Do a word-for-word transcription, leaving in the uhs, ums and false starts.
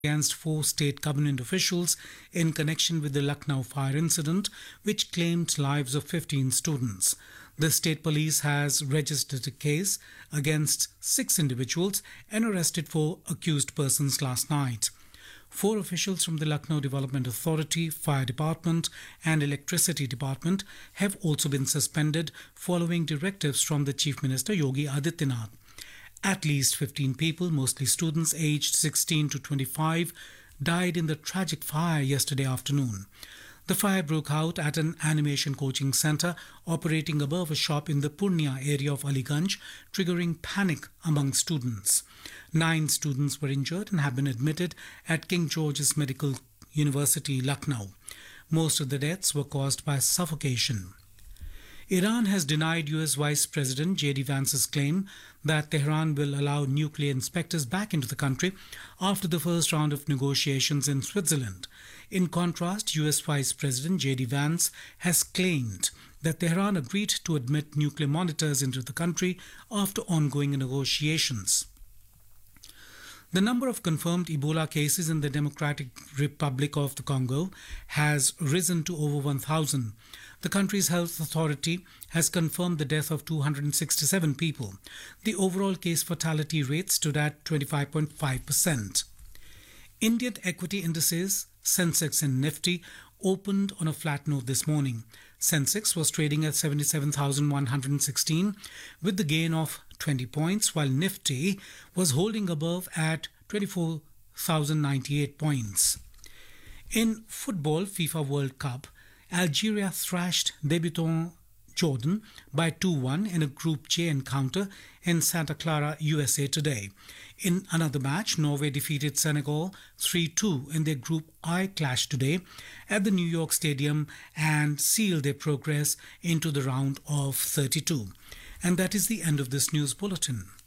against four state government officials in connection with the Lucknow fire incident, which claimed lives of fifteen students. The state police has registered a case against six individuals and arrested four accused persons last night. Four officials from the Lucknow Development Authority, Fire Department and Electricity Department have also been suspended following directives from the Chief Minister Yogi Adityanath. At least fifteen people, mostly students aged sixteen to twenty-five, died in the tragic fire yesterday afternoon. The fire broke out at an animation coaching center operating above a shop in the Purnia area of Aliganj, triggering panic among students. Nine students were injured and have been admitted at King George's Medical University, Lucknow. Most of the deaths were caused by suffocation. Iran has denied U S Vice President J D Vance's claim that Tehran will allow nuclear inspectors back into the country after the first round of negotiations in Switzerland. In contrast, U S Vice President J D Vance has claimed that Tehran agreed to admit nuclear monitors into the country after ongoing negotiations. The number of confirmed Ebola cases in the Democratic Republic of the Congo has risen to over one thousand. The country's health authority has confirmed the death of two hundred sixty-seven people. The overall case fatality rate stood at twenty-five point five percent. Indian equity indices, Sensex and Nifty, opened on a flat note this morning. Sensex was trading at seventy-seven thousand one hundred sixteen with the gain of twenty points, while Nifty was holding above at twenty-four thousand ninety-eight points. In football FIFA World Cup, Algeria thrashed debutant Jordan by two one in a Group J encounter in Santa Clara, U S A today. In another match, Norway defeated Senegal three two in their Group I clash today at the New York Stadium and sealed their progress into the round of thirty-two. And that is the end of this news bulletin.